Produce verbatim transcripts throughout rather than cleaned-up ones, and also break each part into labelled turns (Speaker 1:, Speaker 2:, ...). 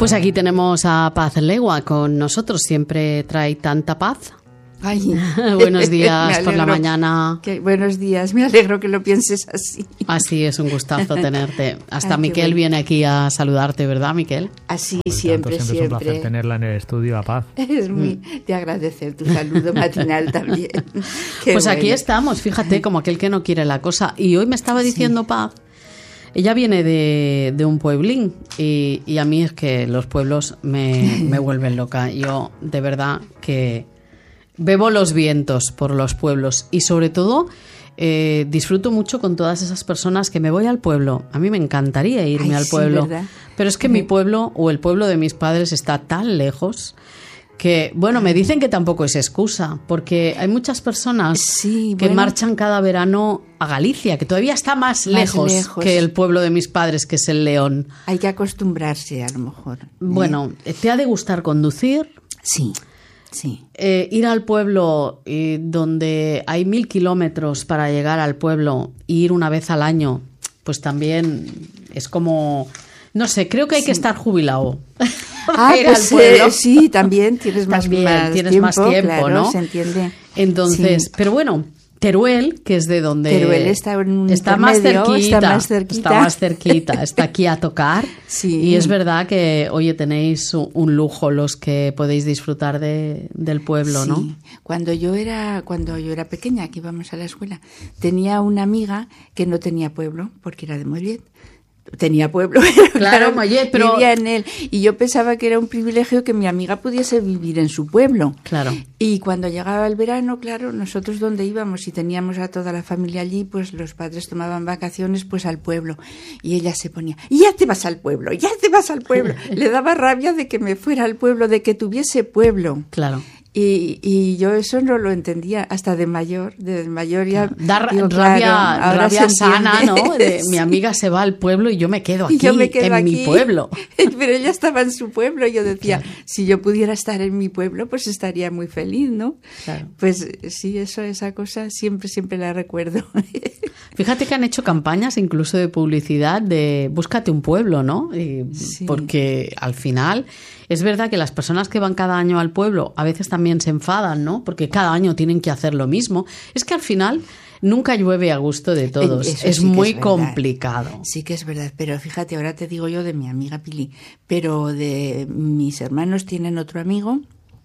Speaker 1: Pues aquí tenemos a Paz Legua con nosotros, siempre trae tanta paz.
Speaker 2: Ay,
Speaker 1: buenos días por la mañana.
Speaker 2: Que, buenos días, me alegro que lo pienses así.
Speaker 1: Así es, un gustazo tenerte. Hasta
Speaker 2: Ay,
Speaker 1: Miquel
Speaker 2: bueno.
Speaker 1: viene aquí a saludarte, ¿verdad, Miquel?
Speaker 2: Así,
Speaker 3: Por
Speaker 2: siempre,
Speaker 3: tanto, siempre.
Speaker 2: siempre.
Speaker 3: Es un placer tenerla en el estudio, a Paz.
Speaker 2: Es muy de agradecer tu saludo matinal también. Qué
Speaker 1: pues aquí
Speaker 2: bueno.
Speaker 1: estamos, fíjate, como aquel que no quiere la cosa. Y hoy me estaba diciendo
Speaker 2: Sí.
Speaker 1: Paz, ella viene de, de un pueblín y, y a mí es que los pueblos me, me vuelven loca. Yo, de verdad, que bebo los vientos por los pueblos y sobre todo eh, disfruto mucho con todas esas personas que me voy al pueblo. A mí me encantaría irme
Speaker 2: Ay,
Speaker 1: al
Speaker 2: sí,
Speaker 1: pueblo,
Speaker 2: ¿verdad?
Speaker 1: pero es que mi pueblo o el pueblo de mis padres está tan lejos que, bueno, me dicen que tampoco es excusa, porque hay muchas personas
Speaker 2: Sí,
Speaker 1: que
Speaker 2: bueno.
Speaker 1: marchan cada verano a Galicia, que todavía está más,
Speaker 2: Más
Speaker 1: lejos,
Speaker 2: lejos.
Speaker 1: que el pueblo de mis padres, que es el León.
Speaker 2: Hay que acostumbrarse, a lo mejor. ¿eh?
Speaker 1: Bueno, te ha de gustar conducir.
Speaker 2: Sí, sí.
Speaker 1: Eh, ir al pueblo eh, donde hay mil kilómetros para llegar al pueblo y ir una vez al año, pues también es como, no sé, creo que hay
Speaker 2: Sí.
Speaker 1: que estar jubilado.
Speaker 2: Ah,
Speaker 1: Ir
Speaker 2: pues
Speaker 1: al pueblo.
Speaker 2: eh, sí, también tienes más,
Speaker 1: También
Speaker 2: más
Speaker 1: tienes
Speaker 2: tiempo,
Speaker 1: más tiempo,
Speaker 2: claro,
Speaker 1: ¿no?
Speaker 2: se entiende.
Speaker 1: Entonces,
Speaker 2: Sí.
Speaker 1: pero bueno, Teruel, que es de donde
Speaker 2: Teruel está en un
Speaker 1: está más
Speaker 2: intermedio,
Speaker 1: cerquita,
Speaker 2: está más cerquita.
Speaker 1: está más cerquita, está aquí a tocar.
Speaker 2: Sí.
Speaker 1: Y es verdad que, oye, tenéis un, un lujo los que podéis disfrutar de, del pueblo,
Speaker 2: Sí.
Speaker 1: ¿no?
Speaker 2: Cuando yo era cuando yo era pequeña, que íbamos a la escuela, tenía una amiga que no tenía pueblo porque era de Mollet. Tenía pueblo, pero
Speaker 1: Claro, Mollet, pero-
Speaker 2: vivía en él. Y yo pensaba que era un privilegio que mi amiga pudiese vivir en su pueblo.
Speaker 1: Claro.
Speaker 2: Y cuando llegaba el verano, claro, nosotros donde íbamos y teníamos a toda la familia allí, pues los padres tomaban vacaciones pues al pueblo. Y ella se ponía, ya te vas al pueblo, ya te vas al pueblo. Le daba rabia de que me fuera al pueblo, de que tuviese pueblo.
Speaker 1: Claro.
Speaker 2: Y, y yo eso no lo entendía hasta de mayor, de mayor ya...
Speaker 1: Dar
Speaker 2: digo,
Speaker 1: rabia,
Speaker 2: claro, ahora
Speaker 1: rabia
Speaker 2: se
Speaker 1: sana,
Speaker 2: entiende.
Speaker 1: ¿no? De,
Speaker 2: Sí.
Speaker 1: mi amiga se va al pueblo y yo me quedo aquí,
Speaker 2: Y yo me quedo
Speaker 1: en
Speaker 2: aquí.
Speaker 1: mi pueblo.
Speaker 2: Pero ella estaba en su pueblo y yo decía,
Speaker 1: Claro.
Speaker 2: si yo pudiera estar en mi pueblo, pues estaría muy feliz, ¿no?
Speaker 1: Claro.
Speaker 2: Pues sí, eso, esa cosa siempre, siempre la recuerdo.
Speaker 1: Fíjate que han hecho campañas incluso de publicidad de búscate un pueblo, ¿no? Y
Speaker 2: Sí.
Speaker 1: Porque al final es verdad que las personas que van cada año al pueblo a veces también se enfadan, ¿no? Porque cada año tienen que hacer lo mismo. Es que al final nunca llueve a gusto de todos.
Speaker 2: Eso
Speaker 1: Es
Speaker 2: sí que
Speaker 1: muy
Speaker 2: es verdad.
Speaker 1: complicado.
Speaker 2: Sí que es verdad, pero fíjate, ahora te digo yo de mi amiga Pili, pero de mis hermanos tienen otro amigo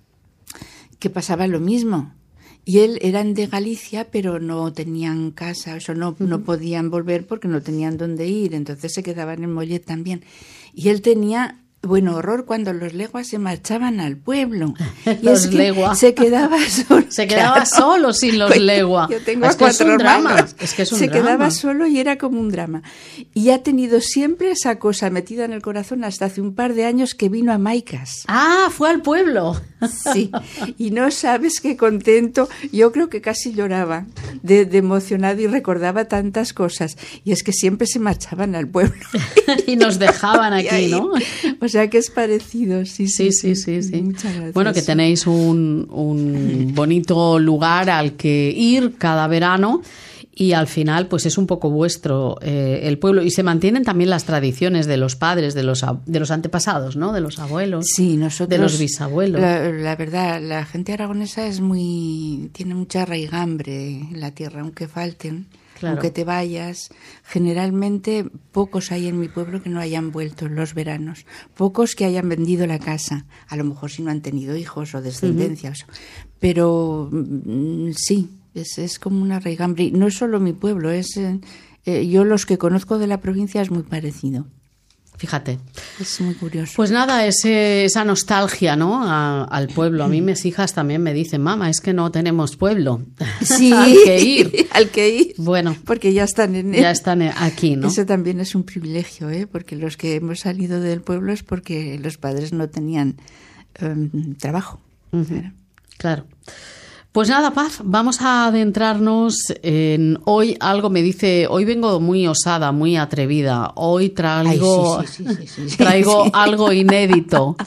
Speaker 2: que pasaba lo mismo. Y él eran de Galicia, pero no tenían casa, eso no, no podían volver porque no tenían dónde ir, entonces se quedaban en Mollet también. Y él tenía, bueno, horror cuando los leguas se marchaban al pueblo. Y
Speaker 1: Los
Speaker 2: es que
Speaker 1: legua.
Speaker 2: se quedaba solo.
Speaker 1: Se quedaba
Speaker 2: claro.
Speaker 1: solo sin los
Speaker 2: Pues,
Speaker 1: legua.
Speaker 2: Yo tengo
Speaker 1: Es
Speaker 2: a
Speaker 1: que es
Speaker 2: cuatro
Speaker 1: un drama.
Speaker 2: hermanos.
Speaker 1: Es que es un
Speaker 2: se
Speaker 1: drama.
Speaker 2: quedaba solo y era como un drama. Y ha tenido siempre esa cosa metida en el corazón hasta hace un par de años que vino a Maicas.
Speaker 1: Ah, fue al pueblo.
Speaker 2: Sí, y no sabes qué contento, yo creo que casi lloraba de, de emocionado y recordaba tantas cosas. Y es que siempre se marchaban al pueblo.
Speaker 1: Y nos dejaban
Speaker 2: Y
Speaker 1: aquí,
Speaker 2: ahí-
Speaker 1: ¿no?
Speaker 2: O sea que es parecido, sí,
Speaker 1: Sí, sí, sí, sí.
Speaker 2: Muchas gracias.
Speaker 1: Bueno, que tenéis un, un bonito lugar al que ir cada verano y al final pues es un poco vuestro eh, el pueblo y se mantienen también las tradiciones de los padres, de los, ab- de los antepasados, ¿no? De los abuelos,
Speaker 2: Sí, nosotros,
Speaker 1: de los bisabuelos.
Speaker 2: La, la verdad, la gente aragonesa es muy, tiene mucha raigambre en la tierra, aunque falten,
Speaker 1: Claro.
Speaker 2: aunque te vayas. Generalmente pocos hay en mi pueblo que no hayan vuelto en los veranos, pocos que hayan vendido la casa, a lo mejor si no han tenido hijos o descendencia, o eso. Pero mm, sí, es, es como una raigambre. Y no es solo mi pueblo, es eh, eh, yo los que conozco de la provincia es muy parecido.
Speaker 1: Fíjate.
Speaker 2: Es muy curioso.
Speaker 1: Pues nada, ese, esa nostalgia, ¿no? A- al pueblo. A mí mis hijas también me dicen, mamá, es que no tenemos pueblo.
Speaker 2: Sí,
Speaker 1: Hay que ir.
Speaker 2: al que ir.
Speaker 1: Bueno,
Speaker 2: Porque ya están en él.
Speaker 1: ya están aquí, ¿no?
Speaker 2: Eso también es un privilegio, ¿eh? Porque los que hemos salido del pueblo es porque los padres no tenían um, trabajo.
Speaker 1: Ujú.
Speaker 2: Claro.
Speaker 1: Claro. Pues nada, Paz, vamos a adentrarnos en hoy. Algo me dice, hoy vengo muy osada, muy atrevida. Hoy traigo,
Speaker 2: Ay, sí, sí, sí, sí, sí.
Speaker 1: traigo
Speaker 2: Sí.
Speaker 1: algo inédito.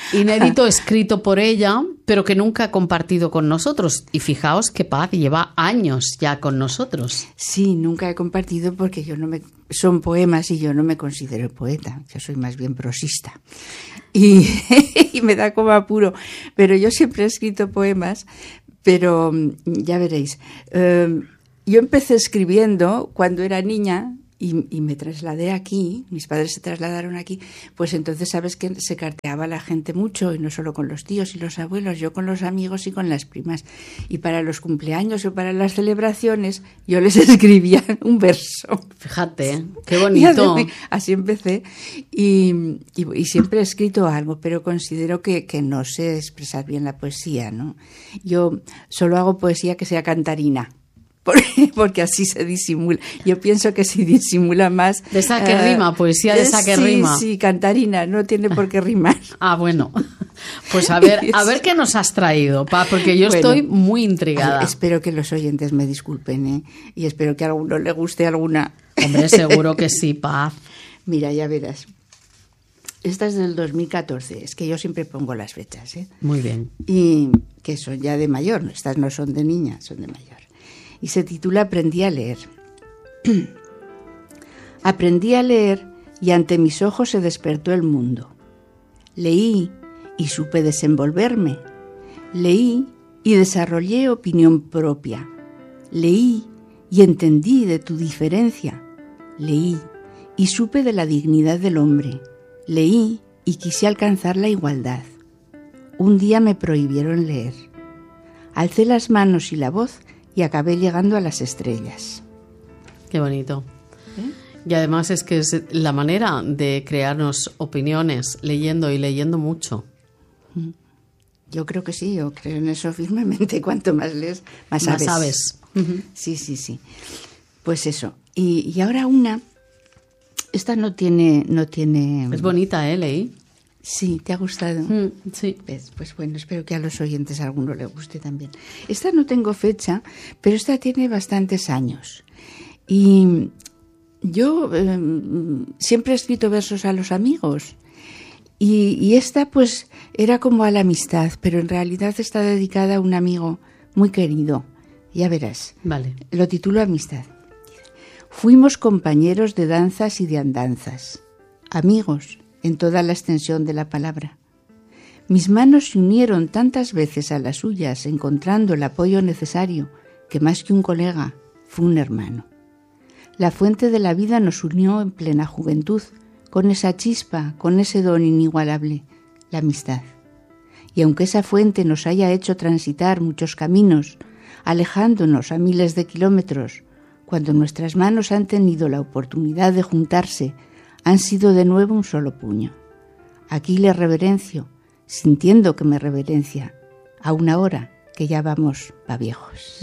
Speaker 1: inédito escrito por ella, pero que nunca ha compartido con nosotros. Y fijaos que Paz lleva años ya con nosotros.
Speaker 2: Sí, nunca he compartido porque yo no me son poemas y yo no me considero poeta. Yo soy más bien prosista. Y, y me da como apuro. Pero yo siempre he escrito poemas, pero ya veréis. Eh, yo empecé escribiendo cuando era niña. Y, y me trasladé aquí, mis padres se trasladaron aquí, pues entonces sabes que se carteaba la gente mucho, y no solo con los tíos y los abuelos, yo con los amigos y con las primas. Y para los cumpleaños o para las celebraciones yo les escribía un verso.
Speaker 1: Fíjate, qué bonito.
Speaker 2: Así, así empecé y, y, y siempre he escrito algo, pero considero que, que no sé expresar bien la poesía, ¿no? Yo solo hago poesía que sea cantarina. Porque, porque así se disimula. Yo pienso que si disimula más...
Speaker 1: De esa que uh, rima, poesía de esa que
Speaker 2: sí,
Speaker 1: rima.
Speaker 2: Sí, cantarina, no tiene por qué rimar.
Speaker 1: Ah, bueno. Pues a ver, a ver qué nos has traído, Pa, porque yo bueno, estoy muy intrigada.
Speaker 2: Espero que los oyentes me disculpen, ¿eh? Y espero que a alguno le guste alguna.
Speaker 1: Hombre, seguro que sí, Paz.
Speaker 2: Mira, ya verás. Esta es del dos mil catorce, es que yo siempre pongo las fechas, ¿eh?
Speaker 1: Muy bien.
Speaker 2: Y que son ya de mayor, estas no son de niña, son de mayor. Y se titula Aprendí a leer. Aprendí a leer y ante mis ojos se despertó el mundo. Leí y supe desenvolverme. Leí y desarrollé opinión propia. Leí y entendí de tu diferencia. Leí y supe de la dignidad del hombre. Leí y quise alcanzar la igualdad. Un día me prohibieron leer. Alcé las manos y la voz y acabé llegando a las estrellas.
Speaker 1: Qué bonito.
Speaker 2: ¿Eh?
Speaker 1: Y además es que es la manera de crearnos opiniones, leyendo y leyendo mucho.
Speaker 2: Yo creo que sí, yo creo en eso firmemente. Cuanto más lees, más sabes.
Speaker 1: Más sabes.
Speaker 2: Sí, sí, sí. Pues eso. Y, y ahora una, esta no tiene, no tiene...
Speaker 1: Es bonita, ¿eh? Leí.
Speaker 2: Sí, ¿te ha gustado?
Speaker 1: Mm, sí.
Speaker 2: Pues, pues bueno, espero que a los oyentes a alguno le guste también. Esta no tengo fecha, pero esta tiene bastantes años. Y yo eh, siempre he escrito versos a los amigos. Y, y esta pues era como a la amistad, pero en realidad está dedicada a un amigo muy querido. Ya verás.
Speaker 1: Vale.
Speaker 2: Lo titulo Amistad. Fuimos compañeros de danzas y de andanzas. Amigos en toda la extensión de la palabra. Mis manos se unieron tantas veces a las suyas, encontrando el apoyo necesario, que más que un colega, fue un hermano. La fuente de la vida nos unió en plena juventud, con esa chispa, con ese don inigualable, la amistad. Y aunque esa fuente nos haya hecho transitar muchos caminos, alejándonos a miles de kilómetros, cuando nuestras manos han tenido la oportunidad de juntarse, han sido de nuevo un solo puño. Aquí le reverencio, sintiendo que me reverencia, aún ahora que ya vamos pa' viejos.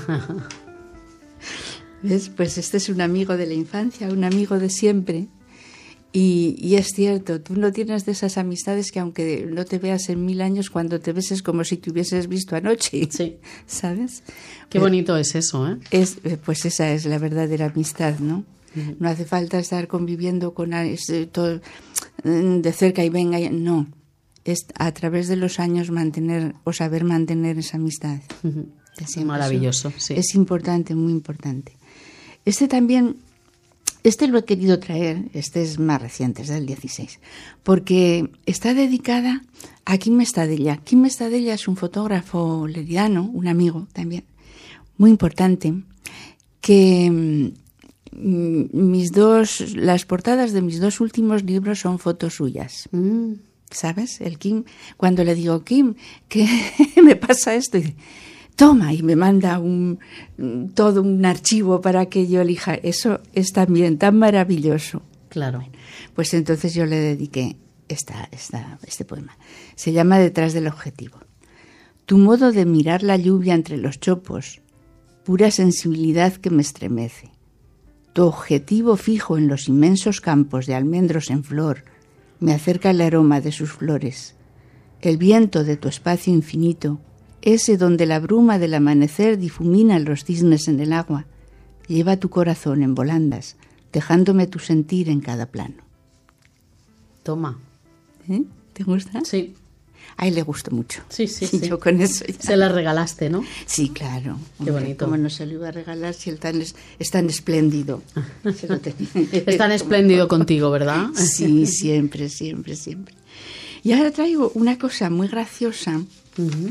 Speaker 2: ¿Ves? Pues este es un amigo de la infancia, un amigo de siempre. Y, y es cierto, tú no tienes de esas amistades que aunque no te veas en mil años, cuando te ves es como si te hubieses visto anoche.
Speaker 1: Sí.
Speaker 2: ¿Sabes?
Speaker 1: Qué bonito es eso, ¿eh?
Speaker 2: Es, pues esa es la verdadera amistad, ¿no? No hace falta estar conviviendo con todo de cerca y venga. Y, no, es a través de los años mantener o saber mantener esa amistad.
Speaker 1: Uh-huh. Maravilloso, sí.
Speaker 2: Es importante, muy importante. Este también, este lo he querido traer, este es más reciente, es del dieciséis, porque está dedicada a Quim Estadella. Quim Estadella es un fotógrafo leridano, un amigo también, muy importante, que... Mis dos, las portadas de mis dos últimos libros son fotos suyas.
Speaker 1: Mm.
Speaker 2: ¿Sabes? El Quim, cuando le digo, Quim, ¿qué me pasa esto? Y dice, toma, y me manda un todo un archivo para que yo elija. Eso es también tan maravilloso.
Speaker 1: Claro.
Speaker 2: Bueno, pues entonces yo le dediqué esta, esta, este poema. Se llama Detrás del objetivo. Tu modo de mirar la lluvia entre los chopos, pura sensibilidad que me estremece. Tu objetivo fijo en los inmensos campos de almendros en flor me acerca el aroma de sus flores. El viento de tu espacio infinito, ese donde la bruma del amanecer difumina los cisnes en el agua, lleva tu corazón en volandas, dejándome tu sentir en cada plano.
Speaker 1: Toma.
Speaker 2: ¿Eh? ¿Te gusta?
Speaker 1: Sí.
Speaker 2: A él le gustó mucho.
Speaker 1: Sí, sí,
Speaker 2: y
Speaker 1: sí.
Speaker 2: yo con eso ya...
Speaker 1: Se la regalaste, ¿no?
Speaker 2: Sí, claro.
Speaker 1: Qué bonito.
Speaker 2: ¿Cómo no se lo iba a regalar si él tan es, es tan espléndido? Se lo tenía.
Speaker 1: Es tan espléndido contigo, ¿verdad?
Speaker 2: Sí, siempre, siempre, siempre. Y ahora traigo una cosa muy graciosa uh-huh.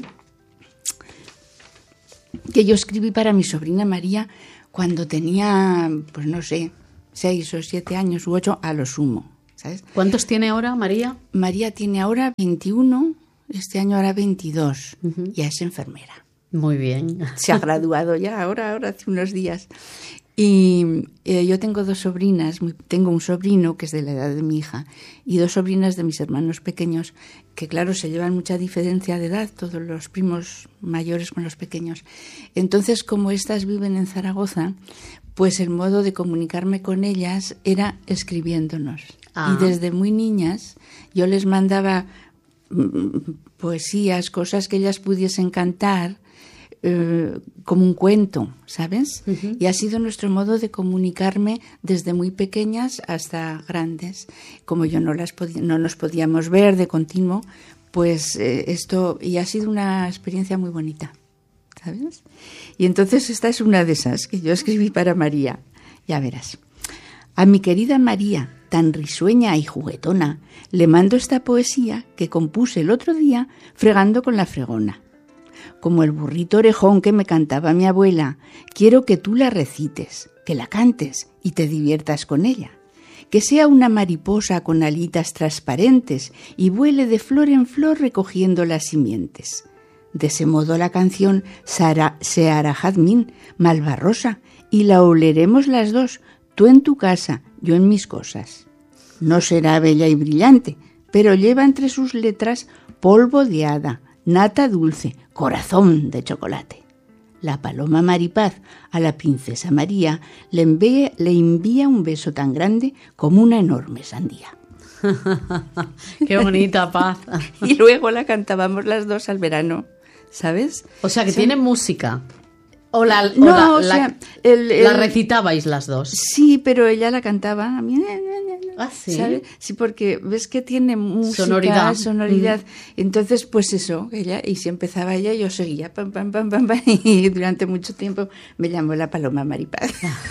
Speaker 2: que yo escribí para mi sobrina María cuando tenía, pues no sé, seis o siete años u ocho a lo sumo, ¿sabes?
Speaker 1: ¿Cuántos tiene ahora María?
Speaker 2: María tiene ahora veintiuno, este año ahora veintidós, uh-huh. ya es enfermera.
Speaker 1: Muy bien.
Speaker 2: Se ha graduado ya ahora, ahora hace unos días. Y eh, yo tengo dos sobrinas, muy, tengo un sobrino que es de la edad de mi hija y dos sobrinas de mis hermanos pequeños que claro se llevan mucha diferencia de edad, todos los primos mayores con los pequeños. Entonces como estas viven en Zaragoza, pues el modo de comunicarme con ellas era escribiéndonos. Ah. Y desde muy niñas yo les mandaba mm, poesías, cosas que ellas pudiesen cantar, Eh, como un cuento, ¿sabes? Uh-huh. Y ha sido nuestro modo de comunicarme desde muy pequeñas hasta grandes. Como yo no las podía, no nos podíamos ver de continuo, pues eh, esto, y ha sido una experiencia muy bonita, ¿sabes? Y entonces esta es una de esas que yo escribí para María. Ya verás. A mi querida María, tan risueña y juguetona, le mando esta poesía que compuse el otro día fregando con la fregona. Como el burrito orejón que me cantaba mi abuela, quiero que tú la recites, que la cantes y te diviertas con ella. Que sea una mariposa con alitas transparentes y vuele de flor en flor recogiendo las simientes. De ese modo la canción se hará jazmín, malvarrosa, y la oleremos las dos, tú en tu casa, yo en mis cosas. No será bella y brillante, pero lleva entre sus letras polvo de hada, nata dulce, corazón de chocolate. La paloma Maripaz a la princesa María le envía, le envía un beso tan grande como una enorme sandía.
Speaker 1: Qué bonita, Paz.
Speaker 2: Y luego la cantábamos las dos al verano, ¿sabes?
Speaker 1: O sea, que ¿sí? Tiene música. O la, o
Speaker 2: no,
Speaker 1: la,
Speaker 2: o sea,
Speaker 1: la, el, el, la recitabais las dos.
Speaker 2: Sí, pero ella la cantaba a mí.
Speaker 1: Ah, ¿sí?
Speaker 2: ¿Sabes? Sí, porque ves que tiene música,
Speaker 1: sonoridad.
Speaker 2: sonoridad. Mm. Entonces, pues eso, ella, y si empezaba ella, yo seguía, pam, pam, pam, pam, pam, y durante mucho tiempo me llamó la paloma Maripaz.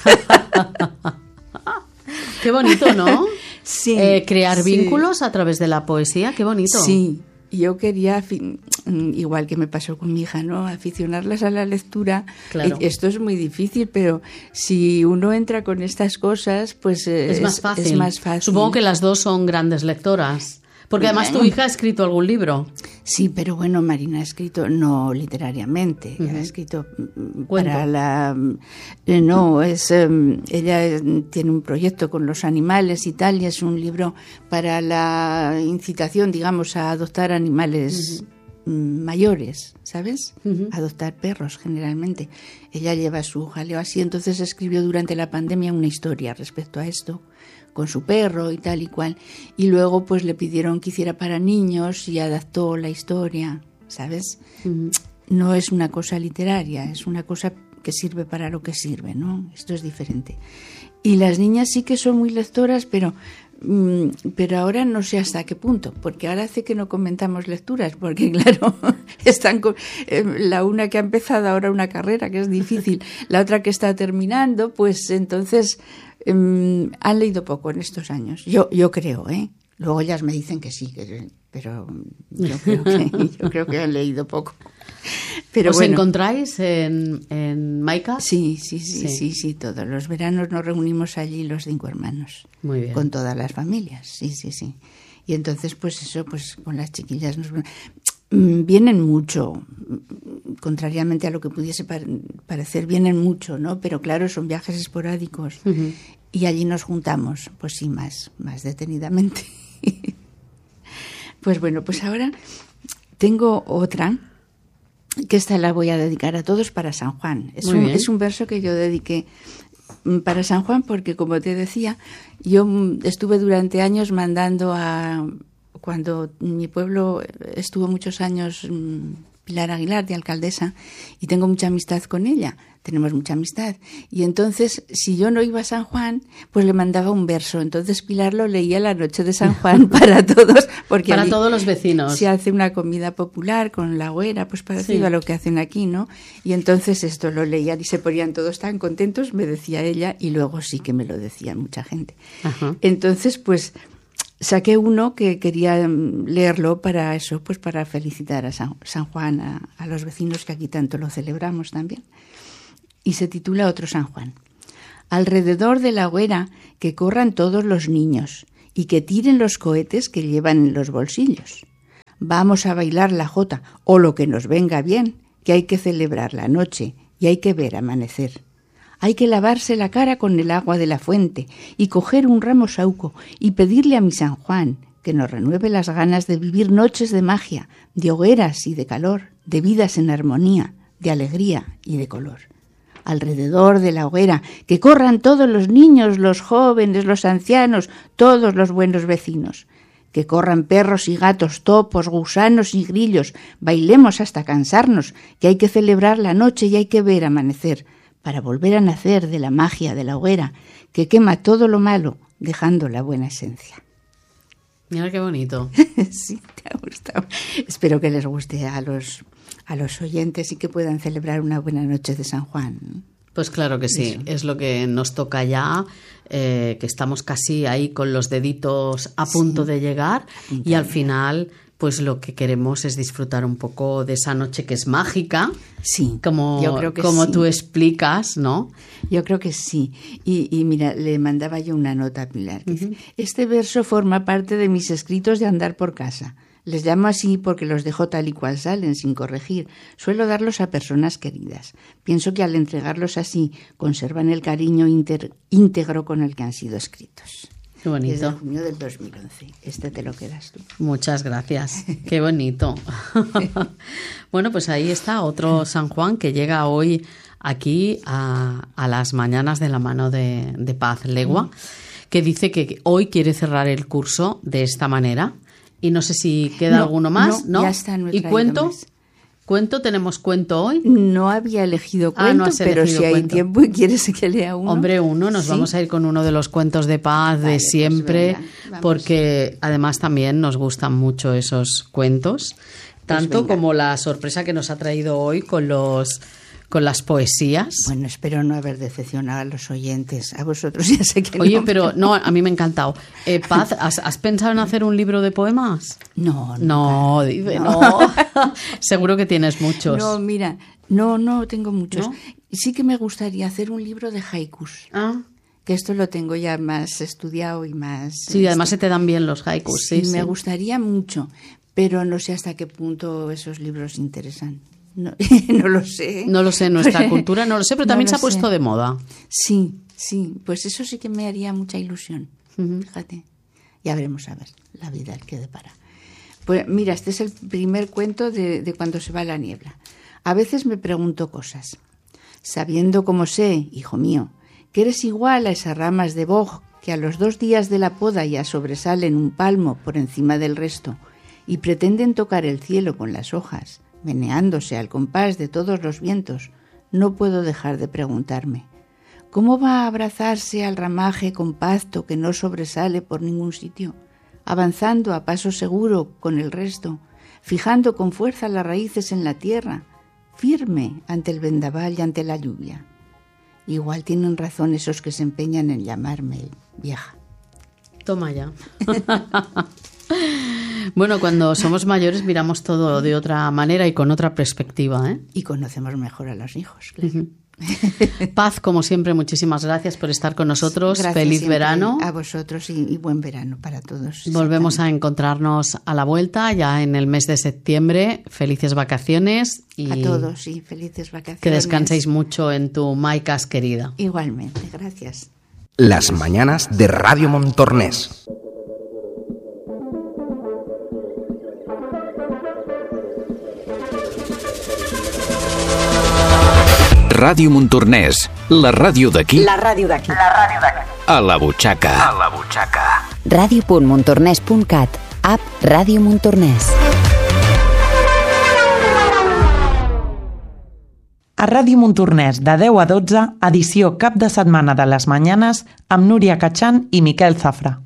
Speaker 1: Qué bonito, ¿no?
Speaker 2: Sí.
Speaker 1: Eh, crear
Speaker 2: sí.
Speaker 1: vínculos a través de la poesía, qué bonito.
Speaker 2: Sí. Yo quería, igual que me pasó con mi hija, ¿no? Aficionarlas a la lectura.
Speaker 1: Claro.
Speaker 2: Esto es muy difícil, pero si uno entra con estas cosas, pues es,
Speaker 1: es, más, fácil.
Speaker 2: es más fácil.
Speaker 1: Supongo que las dos son grandes lectoras. Porque además tu hija ha escrito algún libro.
Speaker 2: Sí, pero bueno, Marina ha escrito no literariamente, uh-huh. ha escrito
Speaker 1: Cuento.
Speaker 2: para la... Eh, no, es um, ella tiene un proyecto con los animales y tal, y es un libro para la incitación, digamos, a adoptar animales uh-huh. mayores, ¿sabes? Uh-huh. Adoptar perros, generalmente. Ella lleva su jaleo así, entonces escribió durante la pandemia una historia respecto a esto, con su perro y tal y cual, y luego pues le pidieron que hiciera para niños y adaptó la historia, ¿sabes? Uh-huh. No es una cosa literaria, es una cosa que sirve para lo que sirve, ¿no? Esto es diferente. Y las niñas sí que son muy lectoras, pero mm, pero ahora no sé hasta qué punto, porque ahora hace que no comentamos lecturas, porque claro, están con, eh, la una que ha empezado ahora una carrera que es difícil, la otra que está terminando, pues entonces Um, han leído poco en estos años, yo yo creo, ¿eh? Luego ellas me dicen que sí, que, pero yo creo que, yo creo que han leído poco. Pero
Speaker 1: ¿Os
Speaker 2: bueno,
Speaker 1: encontráis en, en Maica?
Speaker 2: Sí, sí, sí, sí, sí, sí, todos los veranos nos reunimos allí los cinco hermanos.
Speaker 1: Muy bien.
Speaker 2: Con todas las familias, sí, sí, sí. Y entonces, pues eso, pues con las chiquillas nos vienen mucho, contrariamente a lo que pudiese parecer, vienen mucho, ¿no? Pero claro, son viajes esporádicos. Uh-huh. Y allí nos juntamos, pues sí, más, más detenidamente. Pues bueno, pues ahora tengo otra, que esta la voy a dedicar a todos para San Juan. Es, un, es un verso que yo dediqué para San Juan porque, como te decía, yo estuve durante años mandando a... Cuando mi pueblo estuvo muchos años Pilar Aguilar, de alcaldesa, y tengo mucha amistad con ella. tenemos mucha amistad. Y entonces, si yo no iba a San Juan, pues le mandaba un verso. Entonces Pilar lo leía la noche de San Juan para todos. Porque
Speaker 1: para todos los vecinos.
Speaker 2: Se hace una comida popular con la hoguera, pues parecido sí. a lo que hacen aquí, ¿no? Y entonces esto lo leían y se ponían todos tan contentos, me decía ella, y luego sí que me lo decía mucha gente. Ajá. Entonces, pues saqué uno que quería leerlo para eso, pues para felicitar a San, San Juan, a, a los vecinos que aquí tanto lo celebramos también. Y se titula Otro San Juan. Alrededor de la hoguera que corran todos los niños y que tiren los cohetes que llevan en los bolsillos. Vamos a bailar la jota o lo que nos venga bien, que hay que celebrar la noche y hay que ver amanecer. Hay que lavarse la cara con el agua de la fuente y coger un ramo sauco y pedirle a mi San Juan que nos renueve las ganas de vivir noches de magia, de hogueras y de calor, de vidas en armonía, de alegría y de color. Alrededor de la hoguera, que corran todos los niños, los jóvenes, los ancianos, todos los buenos vecinos. Que corran perros y gatos, topos, gusanos y grillos, bailemos hasta cansarnos, que hay que celebrar la noche y hay que ver amanecer, para volver a nacer de la magia de la hoguera, que quema todo lo malo, dejando la buena esencia.
Speaker 1: Mira qué bonito.
Speaker 2: Sí, te ha gustado. Espero que les guste a los, a los oyentes y que puedan celebrar una buena noche de San Juan.
Speaker 1: Pues claro que sí, Eso. Es lo que nos toca ya, eh, que estamos casi ahí con los deditos a punto sí. de llegar y al final pues lo que queremos es disfrutar un poco de esa noche que es mágica,
Speaker 2: sí,
Speaker 1: como,
Speaker 2: yo creo que
Speaker 1: como
Speaker 2: sí.
Speaker 1: tú explicas, ¿no?
Speaker 2: Yo creo que sí. Y, y mira, le mandaba yo una nota a Pilar. Que uh-huh. dice, este verso forma parte de mis escritos de andar por casa. Les llamo así porque los dejo tal y cual salen, sin corregir. Suelo darlos a personas queridas. Pienso que al entregarlos así, conservan el cariño inter, íntegro con el que han sido escritos.
Speaker 1: Qué bonito.
Speaker 2: Desde junio del dos mil once. Este te lo quedas tú.
Speaker 1: Muchas gracias. Qué bonito. Bueno, pues ahí está otro San Juan que llega hoy aquí a, a las mañanas de la mano de, de Paz Legua, que dice que hoy quiere cerrar el curso de esta manera. Y no sé si queda
Speaker 2: no,
Speaker 1: alguno más, ¿no?
Speaker 2: ¿no? Ya está, no he
Speaker 1: ¿Y cuento?
Speaker 2: Más.
Speaker 1: ¿Cuento? ¿Tenemos cuento hoy?
Speaker 2: No había elegido cuento, ah, no pero si hay cuento. Tiempo y quieres que lea uno.
Speaker 1: Hombre, uno, nos ¿Sí? vamos a ir con uno de los cuentos de Paz vale, de siempre, pues porque además también nos gustan mucho esos cuentos, tanto pues como la sorpresa que nos ha traído hoy con los... con las poesías.
Speaker 2: Bueno, espero no haber decepcionado a los oyentes. A vosotros ya sé que
Speaker 1: Oye,
Speaker 2: no.
Speaker 1: pero no, a mí me ha encantado. Eh, Paz, ¿has, ¿has pensado en hacer un libro de poemas?
Speaker 2: No,
Speaker 1: no. No, dice, no. no. Seguro que tienes muchos.
Speaker 2: No, mira, no, no tengo muchos. ¿No? Sí que me gustaría hacer un libro de haikus.
Speaker 1: Ah.
Speaker 2: Que esto lo tengo ya más estudiado y más...
Speaker 1: Sí, esto. Además se te dan bien los haikus. Sí,
Speaker 2: sí, me
Speaker 1: sí.
Speaker 2: gustaría mucho, pero no sé hasta qué punto esos libros interesan. No, no lo sé.
Speaker 1: No lo sé, nuestra cultura no lo sé, pero también no se ha puesto
Speaker 2: sé.
Speaker 1: de moda.
Speaker 2: Sí, sí, pues eso sí que me haría mucha ilusión. Uh-huh. Fíjate, ya veremos a ver la vida el que depara. Pues mira, este es el primer cuento de, de Cuando se va la niebla. A veces me pregunto cosas, sabiendo como sé, hijo mío, que eres igual a esas ramas de boj que a los dos días de la poda ya sobresalen un palmo por encima del resto y pretenden tocar el cielo con las hojas, meneándose al compás de todos los vientos, no puedo dejar de preguntarme, ¿cómo va a abrazarse al ramaje compacto que no sobresale por ningún sitio, avanzando a paso seguro con el resto, fijando con fuerza las raíces en la tierra, firme ante el vendaval y ante la lluvia? Igual tienen razón esos que se empeñan en llamarme vieja.
Speaker 1: Toma ya. Bueno, cuando somos mayores miramos todo de otra manera y con otra perspectiva, ¿eh?
Speaker 2: Y conocemos mejor a los hijos, claro.
Speaker 1: Uh-huh. Paz, como siempre, muchísimas gracias por estar con nosotros.
Speaker 2: Gracias
Speaker 1: Feliz verano.
Speaker 2: A vosotros y, y buen verano para todos.
Speaker 1: Volvemos a encontrarnos a la vuelta ya en el mes de septiembre. Felices vacaciones. Y
Speaker 2: a todos, sí, felices vacaciones.
Speaker 1: Que descanséis mucho en tu Maicas querida.
Speaker 2: Igualmente, gracias.
Speaker 4: Las mañanas de Radio Montornés. Ràdio Montornès, la ràdio d'aquí.
Speaker 5: La ràdio d'aquí. La ràdio d'aquí.
Speaker 4: A la butxaca. A la butxaca.
Speaker 5: ràdio punt montornès punt cat. App Ràdio Montornès.
Speaker 6: A Ràdio Montornès, de deu a dotze, edició cap de setmana de les Manyanes, amb Núria Cachan i Miquel Zafra.